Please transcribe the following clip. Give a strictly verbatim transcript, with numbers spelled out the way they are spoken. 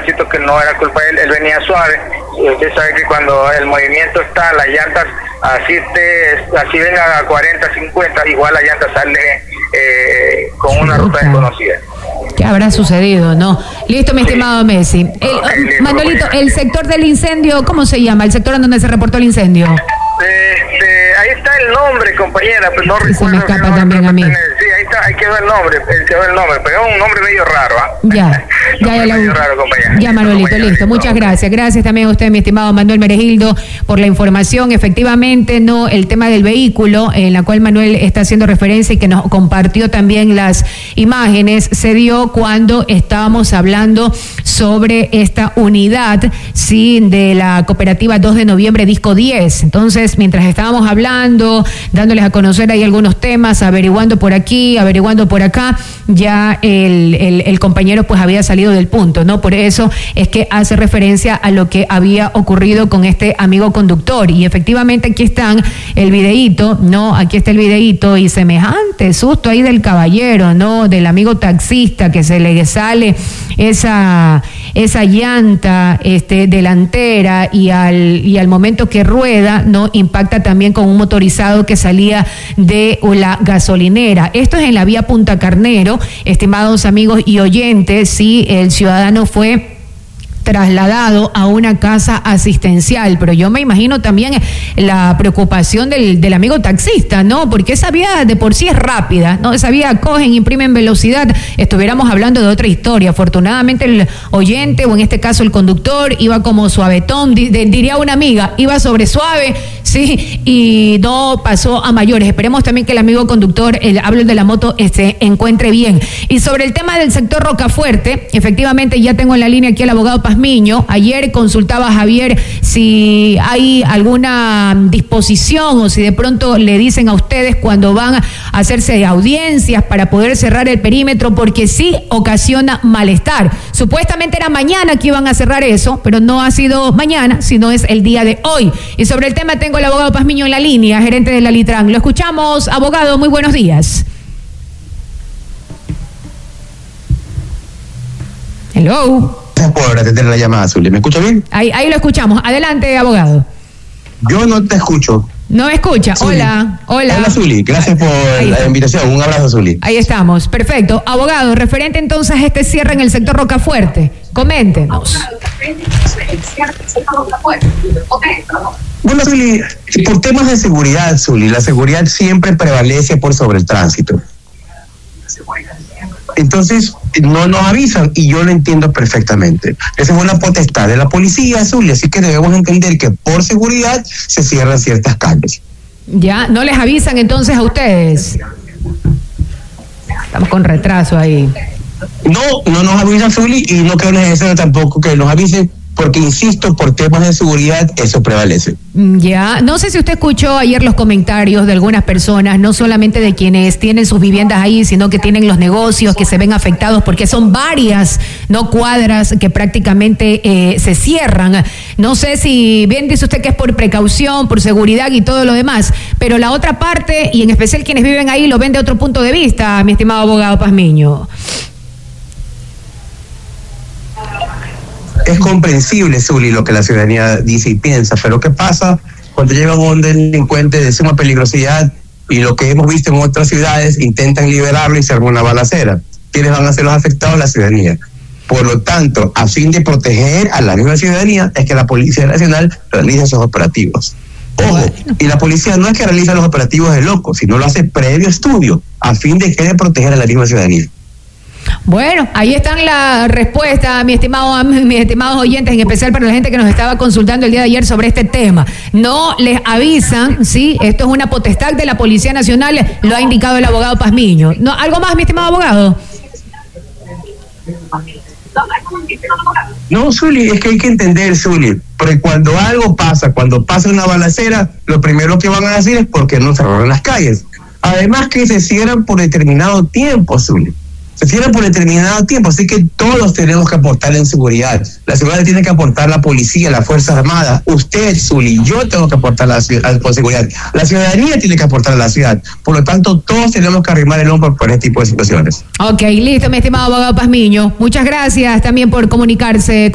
tránsito que no era culpa de él, él venía suave. Y usted sabe que cuando el movimiento está, las llantas, así te, así venga a cuarenta, cincuenta, igual la llanta sale eh, con una ruta desconocida. ¿Qué habrá sucedido, no? Listo, mi estimado Messi. El, Okay, listo, Manuelito, el sector del incendio, ¿cómo se llama? El sector en donde se reportó el incendio. Este, ahí está el nombre, compañera, pero no Se recuerdo. me escapa no, también a mí. Sí, ahí está, ahí quedó el nombre, ahí quedó el nombre, pero es un nombre medio raro, ¿ah? Ya, ya, ya, la, medio raro, compañera. ya, Manuelito, compañera, listo. Muchas no. gracias. Gracias también a usted, mi estimado Manuel Meregildo, por la información. Efectivamente, no, el tema del vehículo, en la cual Manuel está haciendo referencia y que nos compartió también las imágenes, se dio cuando estábamos hablando sobre esta unidad, sí, de la cooperativa dos de noviembre, Disco diez. Entonces, mientras estábamos hablando, dándoles a conocer ahí algunos temas, averiguando por aquí, averiguando por acá, ya el, el, el compañero pues había salido del punto, ¿no? Por eso es que hace referencia a lo que había ocurrido con este amigo conductor. Y efectivamente aquí están el videíto, ¿no? Aquí está el videíto y semejante susto ahí del caballero, ¿no? Del amigo taxista que se le sale esa, esa llanta este, delantera y al, y al momento que rueda, ¿no? Impacta también con un motorizado que salía de la gasolinera. Esto es en la vía Punta Carnero, estimados amigos y oyentes. Sí, el ciudadano fue trasladado a una casa asistencial, pero yo me imagino también la preocupación del, del amigo taxista, ¿no? Porque esa vía de por sí es rápida, ¿no? Esa vía cogen, imprimen velocidad, estuviéramos hablando de otra historia. Afortunadamente el oyente, o en este caso el conductor, iba como suavetón, di, de, diría una amiga, iba sobre suave, sí, y no pasó a mayores. Esperemos también que el amigo conductor, el hablo de la moto, se encuentre bien. Y sobre el tema del sector Rocafuerte, efectivamente ya tengo en la línea aquí al abogado Paz Miño. Ayer consultaba a Javier si hay alguna disposición o si de pronto le dicen a ustedes cuando van a hacerse audiencias para poder cerrar el perímetro, porque sí ocasiona malestar. Supuestamente era mañana que iban a cerrar eso, pero no ha sido mañana, sino es el día de hoy. Y sobre el tema tengo al abogado Paz Miño en la línea, gerente de la Litran. Lo escuchamos, abogado, muy buenos días. Hello. Gracias por atender la llamada, Zuli. ¿Me escucha bien? Ahí, ahí lo escuchamos. Adelante, abogado. Yo no te escucho. No me escucha. Zuli. Hola, hola. Hola, Zuli. Gracias por Ahí la está. invitación. Un abrazo, Zuli. Ahí estamos. Perfecto. Abogado, referente entonces a este cierre en el sector Rocafuerte, coméntenos. Bueno, Zuli, por temas de seguridad, Zuli, la seguridad siempre prevalece por sobre el tránsito. Entonces, no nos avisan y yo lo entiendo perfectamente. Esa es una potestad de la policía, Zuli, así que debemos entender que por seguridad se cierran ciertas calles. Ya, ¿no les avisan entonces a ustedes? Estamos con retraso ahí. No, no nos avisan, Zuli, y no creo necesario tampoco que nos avisen, porque insisto, por temas de seguridad eso prevalece. Ya, no sé si usted escuchó ayer los comentarios de algunas personas, no solamente de quienes tienen sus viviendas ahí, sino que tienen los negocios que se ven afectados, porque son varias, no cuadras que prácticamente eh, se cierran. No sé si bien dice usted que es por precaución, por seguridad y todo lo demás, pero la otra parte, y en especial quienes viven ahí, lo ven de otro punto de vista, mi estimado abogado Paz Miño. Es comprensible, Zuli, lo que la ciudadanía dice y piensa, pero ¿qué pasa cuando llega un delincuente de suma peligrosidad y lo que hemos visto en otras ciudades, intentan liberarlo y se arma una balacera? ¿Quiénes van a ser los afectados? La ciudadanía. Por lo tanto, a fin de proteger a la misma ciudadanía, es que la Policía Nacional realiza esos operativos. Ojo, y la policía no es que realiza los operativos de loco, sino lo hace previo estudio, a fin de que de proteger a la misma ciudadanía. Bueno, ahí están las respuestas, mi estimado, mis estimados oyentes, en especial para la gente que nos estaba consultando el día de ayer sobre este tema. No les avisan, sí, esto es una potestad de la Policía Nacional, lo ha indicado el abogado Paz Miño. ¿No, algo más, mi estimado abogado? No, Zuli, es que hay que entender, Zuli, porque cuando algo pasa, cuando pasa una balacera, lo primero que van a decir es por qué no cerraron las calles. Además que se cierran por determinado tiempo, Zuli. Se cierran por determinado tiempo, así que todos tenemos que aportar en seguridad. La seguridad tiene que aportar la policía, las Fuerzas Armadas, usted, Zuli, yo tengo que aportar la, la seguridad. La ciudadanía tiene que aportar a la ciudad. Por lo tanto, todos tenemos que arrimar el hombro por este tipo de situaciones. Ok, listo, mi estimado abogado Paz Miño. Muchas gracias también por comunicarse